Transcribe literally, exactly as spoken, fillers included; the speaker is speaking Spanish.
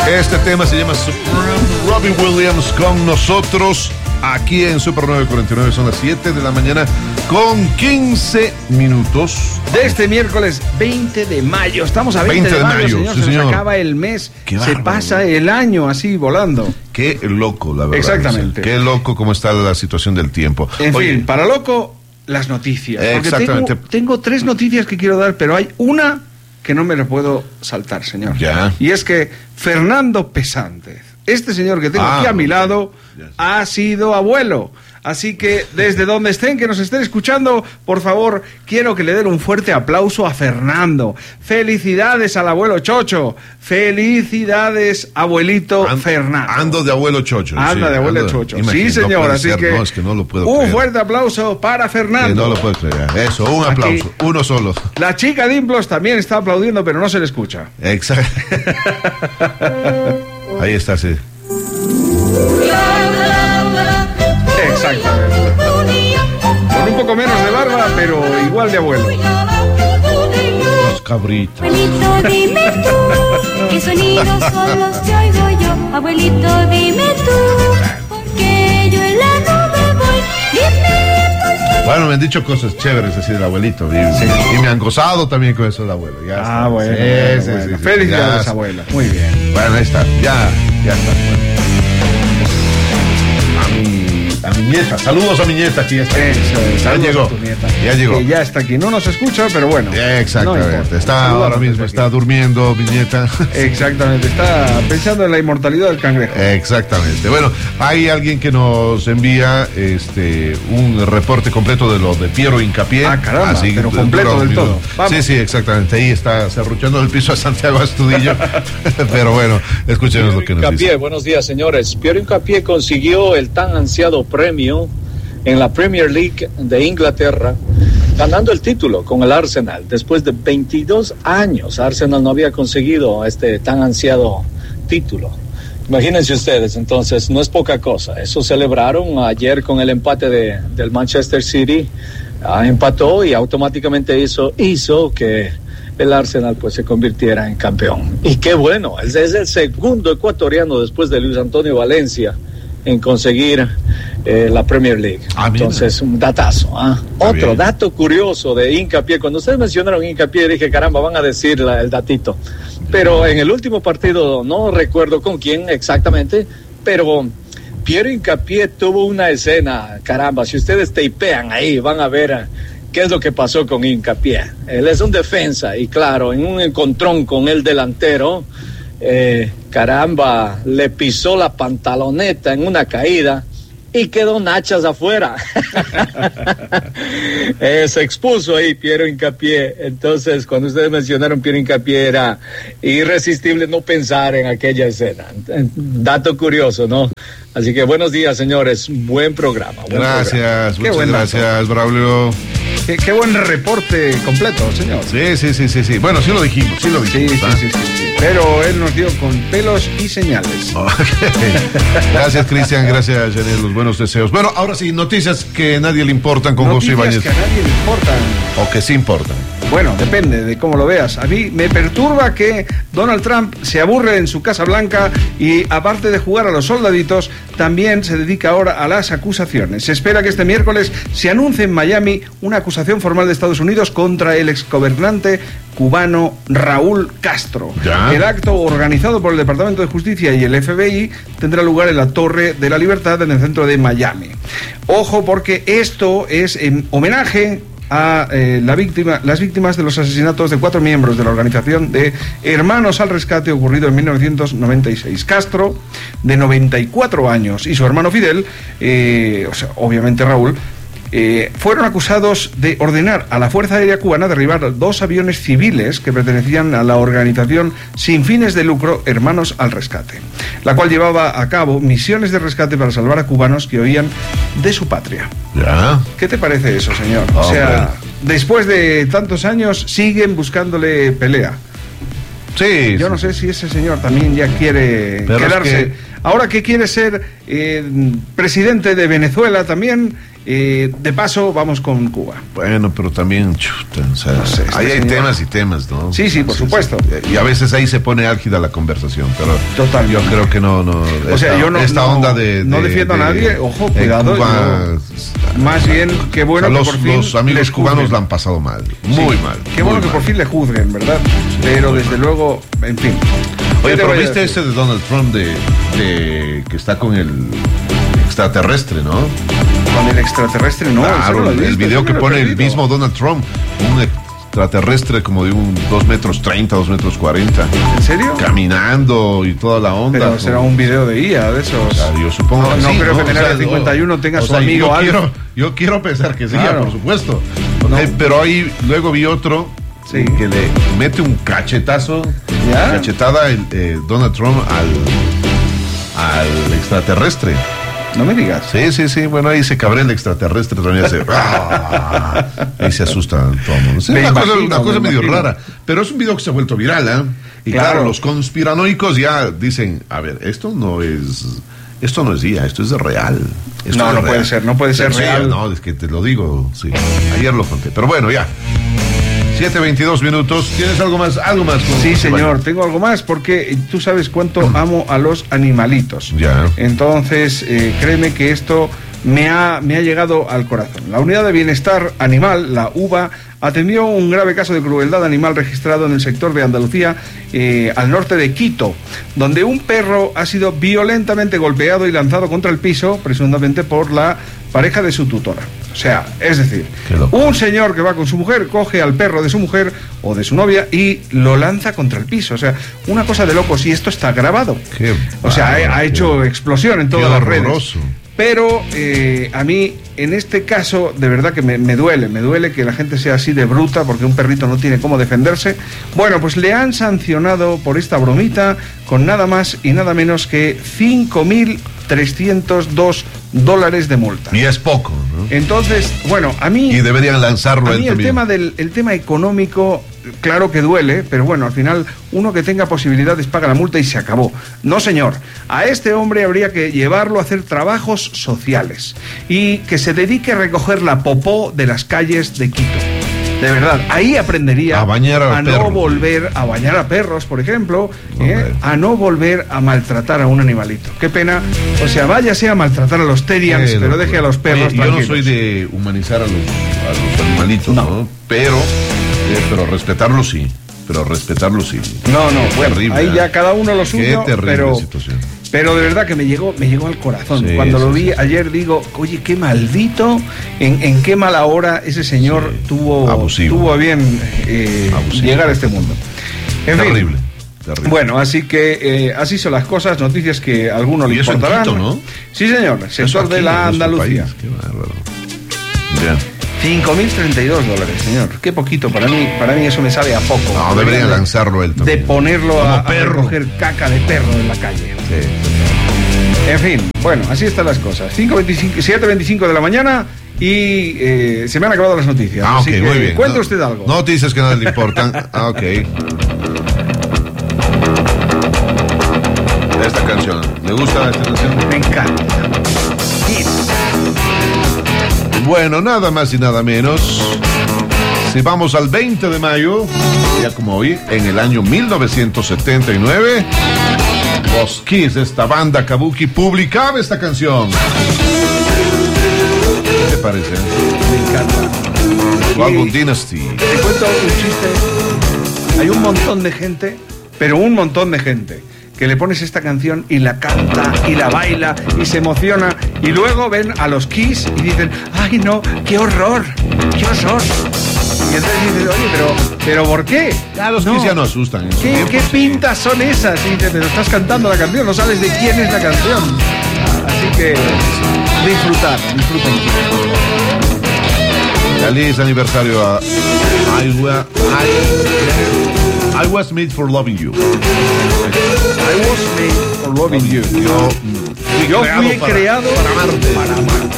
Este tema se llama Supreme. Robbie Williams con nosotros aquí en Super nueve cuarenta y nueve. Son las siete de la mañana con quince minutos. De este miércoles veinte de mayo. Estamos a veinte, veinte de, de mayo, mayo, señor. Sí, se señor. nos acaba el mes. Qué se bárbaro. Pasa el año así volando. Qué loco, la verdad. Exactamente. Qué loco cómo está la situación del tiempo. En Oye, fin, para loco, las noticias. Porque exactamente. Tengo, tengo tres noticias que quiero dar, pero hay una que no me la puedo saltar, señor. Ya. Y es que Fernando Pesántez, este señor que tengo ah, aquí a mi okay. lado, yes. ha sido abuelo. Así que desde donde estén, que nos estén escuchando, por favor, quiero que le den un fuerte aplauso a Fernando. Felicidades al abuelo Chocho. Felicidades, abuelito And, Fernando. Ando de abuelo Chocho. Anda sí, de abuelo ando, Chocho. Imagínate, sí, señor. No así ser, que, no, es que no lo puedo un creer. fuerte aplauso para Fernando. Que no lo puedo creer. Eso, un Aquí, aplauso. Uno solo. La chica de Implos también está aplaudiendo, pero no se le escucha. Exacto. Ahí está, sí. Exactamente. Con un poco menos de barba, pero igual de abuelo. Los cabritos. Abuelito, dime tú, qué sonidos son los que oigo yo. Abuelito, dime tú, porque yo en la nube voy. Dime por qué. Bueno, me han dicho cosas chéveres así del abuelito. Y, sí. y me han gozado también con eso del abuelo. Ya ah, está. bueno. Sí, bueno, sí, bueno. sí, Felicidades, ya, abuela. Muy bien. Bueno, ahí está. Ya, ya está. Bueno. A mi, a mi nieta. Saludos a mi nieta. Aquí está. Eso, ya llegó. Ya llegó. Que ya está aquí. No nos escucha, pero bueno. Exactamente. No está Saludos ahora mismo, está durmiendo mi nieta. Exactamente. Está pensando en la inmortalidad del cangrejo. Exactamente. Bueno, hay alguien que nos envía este un reporte completo de lo de Piero Hincapié. Ah, caramba, Así pero que, completo del minuto. todo. Vamos. Sí, sí, exactamente. Ahí está serruchando el piso a Santiago Astudillo. Pero bueno, escuchemos Piero lo que nos Hincapié, dice. buenos días, señores. Piero Hincapié consiguió el tan ansiado premio en la Premier League de Inglaterra, ganando el título con el Arsenal. Después de veintidós años, Arsenal no había conseguido este tan ansiado título. Imagínense ustedes, entonces, no es poca cosa. Eso celebraron ayer con el empate de, del Manchester City. Ah, empató y automáticamente hizo, hizo que el Arsenal pues se convirtiera en campeón. Y qué bueno, es, es el segundo ecuatoriano después de Luis Antonio Valencia en conseguir eh, la Premier League. Ah, entonces, un datazo. ¿ah? Otro bien. dato curioso de Hincapié. Cuando ustedes mencionaron Hincapié, dije, caramba, van a decir la, el datito. Pero en el último partido, no recuerdo con quién exactamente, pero Piero Hincapié tuvo una escena, caramba, si ustedes tapean ahí, van a ver qué es lo que pasó con Hincapié. Él es un defensa y claro, en un encontrón con el delantero, eh, caramba, le pisó la pantaloneta en una caída y quedó nachas afuera. eh, se expuso ahí Piero Hincapié. Entonces, cuando ustedes mencionaron Piero Hincapié, era irresistible no pensar en aquella escena. Dato curioso, ¿no? Así que buenos días, señores. Buen programa. Buen Gracias, programa. muchas buen gracias, Braulio. Qué, qué buen reporte completo, señor. Sí, sí, sí, sí, sí. Bueno, sí lo dijimos, sí lo Sí, dijimos. sí, ¿ah? sí, sí, sí. Pero él nos dio con pelos y señales. Okay. Gracias, Cristian, gracias, Janel, los buenos deseos. Bueno, ahora sí, noticias que a nadie le importan con José Noticias Ibáñez. que a nadie le importan. O que sí importan. Bueno, depende de cómo lo veas. A mí me perturba que Donald Trump se aburre en su Casa Blanca y, aparte de jugar a los soldaditos, también se dedica ahora a las acusaciones. Se espera que este miércoles se anuncie en Miami una acusación formal de Estados Unidos contra el exgobernante cubano Raúl Castro. ¿Ya? El acto, organizado por el Departamento de Justicia y el F B I, tendrá lugar en la Torre de la Libertad, en el centro de Miami. Ojo, porque esto es en homenaje a eh, la víctima, las víctimas de los asesinatos de cuatro miembros de la organización de Hermanos al Rescate, ocurrido en mil novecientos noventa y seis. Castro, de noventa y cuatro años, y su hermano Fidel, eh, o sea, obviamente Raúl, eh, fueron acusados de ordenar a la Fuerza Aérea Cubana derribar dos aviones civiles que pertenecían a la organización sin fines de lucro Hermanos al Rescate, la cual llevaba a cabo misiones de rescate para salvar a cubanos que huían de su patria. ¿Ya? ¿Qué te parece eso, señor? O Hombre. sea, después de tantos años siguen buscándole pelea. Sí. Yo no sé si ese señor también ya quiere Pero quedarse. es que... Ahora que quiere ser eh, presidente de Venezuela también Eh, de paso, vamos con Cuba. Bueno, pero también, chuta, o sea, No sé, este ahí hay señor- temas y temas, ¿no? Sí, sí, por supuesto. sí. Y a veces ahí se pone álgida la conversación, pero Total. yo creo que no, no. O sea, esta, yo no- esta no- onda de, no de- defiendo a de- nadie, ojo, en cuidado, Cuba, Más bien, qué bueno o sea, que los, por fin los amigos les cubanos juzguen. la han pasado mal, muy Sí, mal. Qué muy bueno que mal. por fin le juzguen, ¿verdad? Pero muy desde mal. luego, en fin. ¿Qué Oye, te pero voy a viste decir? ese de Donald Trump de, de que está con el extraterrestre, ¿no? Con el extraterrestre, no. eso Claro, no lo he el, visto, video eso que me lo he pone el perdido. mismo Donald Trump, un extraterrestre como de un dos metros treinta, dos metros cuarenta, ¿En serio? caminando y toda la onda. Pero con- será un video de I A de esos. O sea, yo supongo No, que no sí, creo que en el O sea, área cincuenta y uno tenga o su sea, amigo yo Alf. quiero, yo quiero pensar que sí, Claro. por supuesto. No. Eh, pero ahí luego vi otro Sí. que le mete un cachetazo, ¿Ya? cachetada el, eh, Donald Trump al, al extraterrestre. No me digas. Sí, sí, sí. Bueno, ahí se cabrea el extraterrestre también hace. ¡Ah! Ahí se asusta todo el mundo. Sí, Me una cosa, imagino, una cosa me medio imagino. rara. Pero es un video que se ha vuelto viral, ¿eh? Y claro, Claro. los conspiranoicos ya dicen: a ver, esto no es. Esto no es I A, esto es de real. Esto No, es no real. puede ser, no puede ser Sí, real. No, es que te lo digo, sí. Ayer lo conté. Pero bueno, ya. siete veintidós minutos. ¿Tienes algo más? Algo más. con- Sí, señor, tengo algo más porque tú sabes cuánto amo a los animalitos. Ya. Entonces, eh, créeme que esto me ha, me ha llegado al corazón. La Unidad de Bienestar Animal, la U B A, atendió un grave caso de crueldad animal registrado en el sector de Andalucía, eh, al norte de Quito, donde un perro ha sido violentamente golpeado y lanzado contra el piso, presuntamente por la pareja de su tutora. O sea, es decir, Qué loco. un señor que va con su mujer coge al perro de su mujer o de su novia y lo lanza contra el piso. O sea, una cosa de locos, y esto está grabado. Qué O sea, bárbaro, ha, ha qué- hecho explosión en qué todas las redes. horroroso. Pero eh, a mí, en este caso, de verdad que me, me duele, me duele que la gente sea así de bruta porque un perrito no tiene cómo defenderse. Bueno, pues le han sancionado por esta bromita con nada más y nada menos que cinco mil trescientos dos dólares de multa. Y es poco, ¿no? Entonces, bueno, a mí... Y deberían lanzarlo A él mí el también. tema del el tema económico, claro que duele, pero bueno, al final uno que tenga posibilidades paga la multa y se acabó. No, señor. A este hombre habría que llevarlo a hacer trabajos sociales y que se dedique a recoger la popó de las calles de Quito. De verdad, ahí aprendería A bañar a no perros. volver a bañar a perros, por ejemplo, Hombre. ¿eh? a no volver a maltratar a un animalito. Qué pena. O sea, váyase a maltratar a los terriers, Qué pero locura. deje a los perros Oye, yo no tranquilos. soy de humanizar a los, a los animalitos, No. ¿no? Pero, eh, pero respetarlos sí. Pero respetarlos sí. No, no, bueno, Terrible, ahí ¿eh? ya cada uno lo suyo, Qué terrible pero, situación. pero de verdad que me llegó, me llegó al corazón. Sí, Cuando lo sí, vi sí. ayer digo, oye, qué maldito, en, en qué mala hora ese señor Sí. tuvo, Abusivo. tuvo a bien eh, Abusivo. llegar a este mundo. En fin. Terrible. Terrible. Bueno, así que eh, así son las cosas, noticias que a alguno le Y eso en importarán. Quito, ¿no? Sí, señor, Eso sector aquí, de la en nuestro Andalucía. país. Qué bárbaro. Ya. cinco mil treinta y dos dólares, señor. Qué poquito, para mí, para mí eso me sabe a poco. No, deberían de- lanzarlo él De también. ponerlo Como a, a perro. recoger caca de perro en la calle. Sí. En fin, bueno, así están las cosas. cinco veinticinco, siete veinticinco de la mañana y eh, se me han acabado las noticias. Ah, ok, así que muy bien. cuente No- usted algo. Noticias que no le importan. Ah, ok. Esta canción. ¿Le gusta esta canción? Me encanta. Bueno, nada más y nada menos. Si vamos al veinte de mayo, ya como hoy, en el año mil novecientos setenta y nueve, los Kiss, esta banda kabuki, publicaba esta canción. ¿Qué te parece? Me encanta. Su álbum Y- Dynasty. Te cuento un chiste. Hay un montón de gente, pero un montón de gente, que le pones esta canción y la canta y la baila y se emociona y luego ven a los Kiss y dicen, ay no, qué horror, qué horror. Y entonces dices, oye, pero, pero ¿por qué? Ya los Kiss ya no asustan. en su ¿Qué, tiempo, qué sí. pintas son esas? Y dices, pero estás cantando la canción, no sabes de quién es la canción. Así que disfrutar, disfrutar. Feliz aniversario a I, wa- I, I was made for loving you. I was made for loving you. Yo, mm, fui Yo creado fui para- creado para amarte. para amarte.